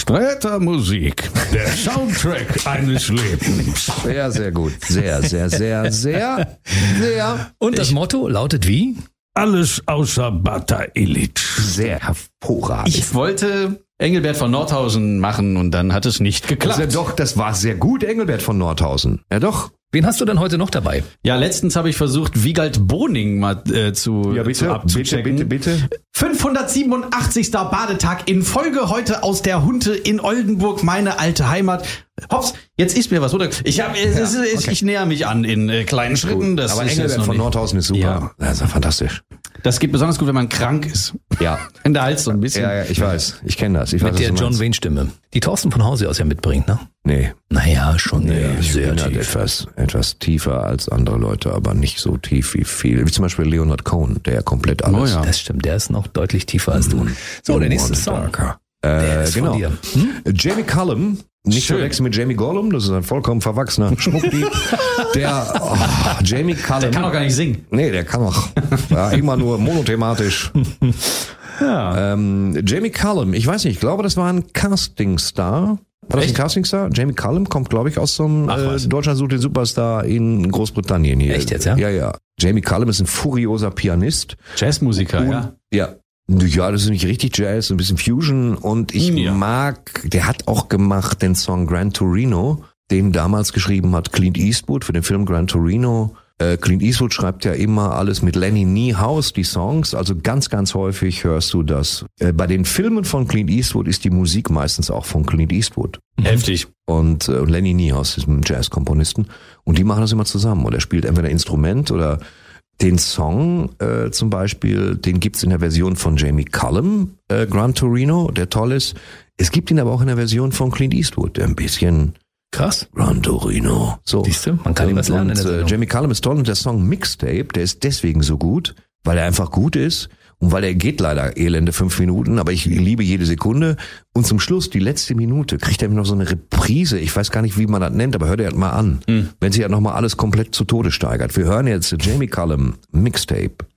Rätermusik, der Soundtrack eines Lebens. Sehr, sehr gut. Sehr, sehr, sehr, sehr, sehr. Und das Motto lautet wie? Alles außer Bata Illich. Sehr hervorragend. Ich wollte Engelbert von Nordhausen machen und dann hat es nicht geklappt. Das war sehr gut, Engelbert von Nordhausen. Ja, doch. Wen hast du denn heute noch dabei? Ja, letztens habe ich versucht, Wiegald Boning mal zu abzuchecken. Bitte. 587. Badetag in Folge heute aus der Hunte in Oldenburg, meine alte Heimat. Hops, jetzt ist mir was, oder? Ich näher mich an in kleinen Schritten. Das aber ist Engelbert von Nordhausen ist super. Ja. Das ist ja fantastisch. Das geht besonders gut, wenn man krank ist. Ja. Wenn der Hals so ein bisschen... Ja, ich weiß. Ich kenne das. Ich weiß, Mit der John Wayne-Stimme. Die Thorsten von Hause aus ja mitbringt, ne? Nee. Naja, schon Ich sehr bin halt tief. etwas tiefer als andere Leute, aber nicht so tief wie zum Beispiel Leonard Cohen, der ja komplett alles. Oh ja. Das stimmt, der ist noch deutlich tiefer als du. So, der nächste Song. Der ist Genau. von dir. Jamie Cullum, nicht Schön. verwechseln mit Jamie Gollum, das ist ein vollkommen verwachsener Schmuckdieb. Jamie Cullum. Der kann doch gar nicht singen. Nee, der kann auch. Ja, immer nur monothematisch. Ja. Jamie Cullum, ich weiß nicht, ich glaube, das war ein Castingstar. War das ein Castingstar? Jamie Cullum kommt, glaube ich, aus so einem Deutschland sucht den Superstar in Großbritannien hier. Echt jetzt, ja? Ja. Jamie Cullum ist ein furioser Pianist. Jazzmusiker, ja. Ja. Ja, das ist nicht richtig Jazz, ein bisschen Fusion und ich mag, der hat auch gemacht den Song Gran Torino, den damals geschrieben hat Clint Eastwood für den Film Gran Torino. Clint Eastwood schreibt ja immer alles mit Lenny Niehaus, die Songs, also ganz, ganz häufig hörst du das. Bei den Filmen von Clint Eastwood ist die Musik meistens auch von Clint Eastwood. Heftig. Und Lenny Niehaus ist ein Jazzkomponisten und die machen das immer zusammen und er spielt entweder Instrument oder den Song zum Beispiel, den gibt's in der Version von Jamie Cullum, Gran Torino, der toll ist. Es gibt ihn aber auch in der Version von Clint Eastwood, der ein bisschen Krass. Gran Torino. So. Siehst du, man kann was lernen in der Sendung. Jamie Cullum ist toll und der Song Mixtape, der ist deswegen so gut, weil er einfach gut ist und weil er geht leider elende 5 Minuten, aber ich liebe jede Sekunde. Und zum Schluss, die letzte Minute, kriegt er noch so eine Reprise. Ich weiß gar nicht, wie man das nennt, aber hört er halt mal an. Wenn sich halt nochmal alles komplett zu Tode steigert. Wir hören jetzt Jamie Cullum Mixtape.